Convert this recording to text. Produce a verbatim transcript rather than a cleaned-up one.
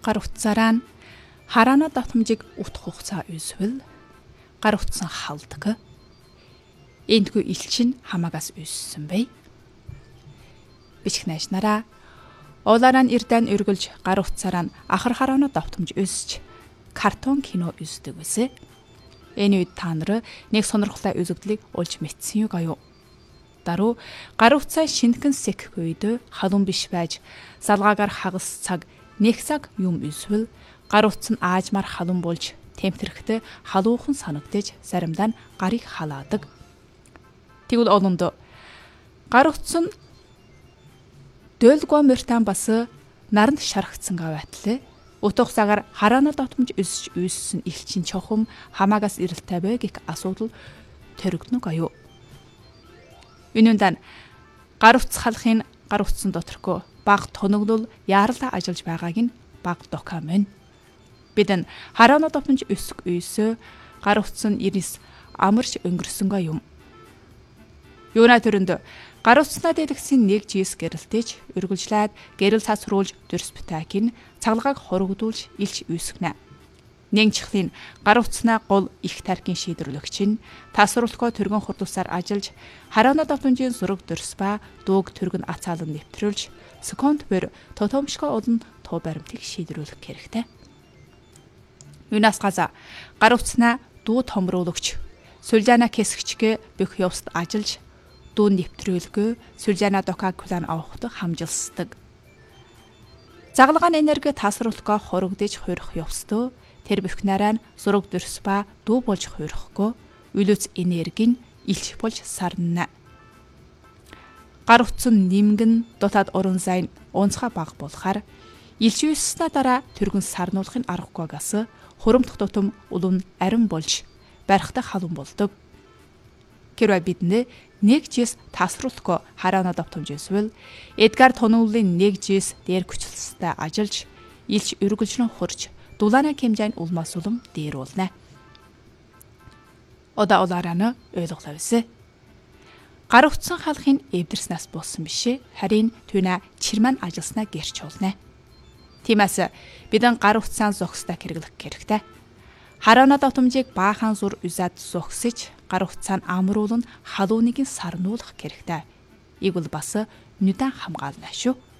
гар утсаараа нь хараана давтамжийг утах хугацаа үйсвэл гар утсан халдаг. Эндгүй элчин хамаагаас үйссэн бай. Бичих найшнараа Олаараа нь ирдэн өргөлж гар утсаараа нь ахар хараана давтамж үйсч картон кино үйсдэг байсан. Энэ үед та нар нэг сонирхолтой үзэгдлийг олж мэдсэн юу гаяа. Даруй гар утсаа шинтгэн сэкх үед халуун биш байж залгаагаар хагас цаг нэг цаг юм эсвэл гар утас нь аажмаар халуун болж темперхтэй халуухан санагдаж заримдаа нь гарыг халаадаг. Тэгвэл олонд гар утас нь дөөлгөө мөртан бас наранд шархацсан гаваатлаа. Утга цагаар хараана давтамж өсөж үйссэн элчин чохом хамаагаас ирэлтэй бай гэх асуудал төрөгднө гаяа. Үнэндээ гар утас халахын гар утсан доторхоо баг тоноглол яаралтай ажиллаж байгааг нь баг документ. Бид нь хараана давтамж өсөх үйсөө гар утсан ирис амарч өнгөрсөнгөө юм. Юуна төрөнд гар утаснаа дэлгэсэн нэг жис гэрэлтэж өргөлжлээд гэрэл цас руулж дөрс битакийн цаглагааг хорогдуулж илч үйсгэнэ. Нэг чихлийн гар утаснаа гол их таркийн шийдвэрлэгч нь тасруулхоо төргөн хурдусаар ажиллаж хараана давтамжийн зураг дөрс ба дууг төргөн ацаалан нэвтрүүлж секунд бэр тотомшко олон туу баримтыг шийдвэрлэх хэрэгтэй. Юнаас газа гар утаснаа дуу томруулагч Сүлжана Кэсгчгэ бүх явцад ажиллаж дуу нэвтрүүлгөө Сүлжана Докакулан авахд хамжилсдаг. Заглагын энерги тасруулхоо хорогдож хуурах явцдөө тэр бүхнээрээ зураг дөрс ба дуу болж хуурахгүй үлэц энерги нь илч болж сарна. Гар утсан нэмгэн дутаад уран зайн онцгой баг болохоор илч үйснэ дараа түргэн сарнуулахын аргагүй гас хурамдах тутам улам арин болж барихтай халуун болдог. Хэрвээ бидний нэг жис тасруулахгүй хараана давтамж эсвэл Эдгар Тонуулын нэг жис дээр хүчлэлтэй ажиллаж илч өргөлжнө хурж дулаана хэмжээний улмаас улам дээр болно. Ода олаараа ойлголоо вэсэ. Гар утсан халахын эвдэрснаас болсон бишээ харин түүнэ чирман ажилласнаа гэрч болно. Тиймээс бидэн гар утсаа зогсдоо хэрэглэх хэрэгтэй. Хараана давтамжийг баахан зур үзад зогсож гар утсаа амруулан халууныг сарнуулах хэрэгтэй. Игэл бас нүдэн хамгаална шүү.